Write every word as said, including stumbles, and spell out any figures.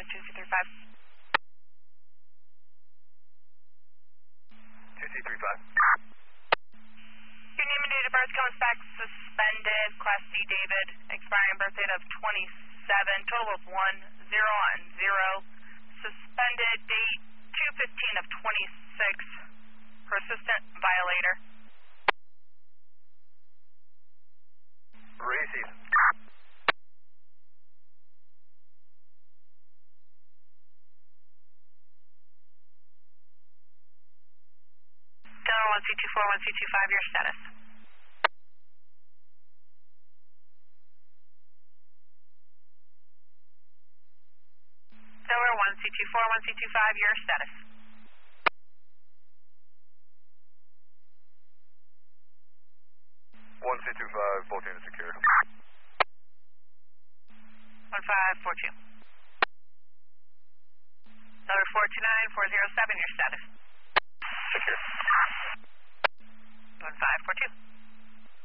Bars two C three five. two C three five. Your name and date of birth comes back suspended. Class C David. Expiring birth date of twenty-seven. Total of one, zero and zero. Suspended date two fifteen of twenty-six. Persistent violator. Receive. Delaware one C two four, one C two five, your status. Delaware one C two four, one C two five, your status. one C two five, both units secure. one five four two. Delaware four two nine, four zero seven, your status. Secure.